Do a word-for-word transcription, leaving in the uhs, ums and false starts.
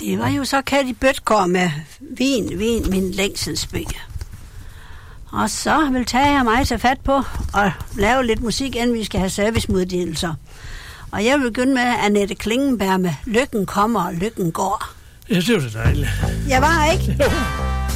Det var jo så Katty Bødker med Vin, Vin, min længselsby. Og så vil tage jeg mig til fat på og lave lidt musik, inden vi skal have servicemuddelelser. Og jeg vil begynde med Annette Klingenberg med Lykken kommer og lykken går. Ja, det var det dejligt. Jeg var ikke? Jo.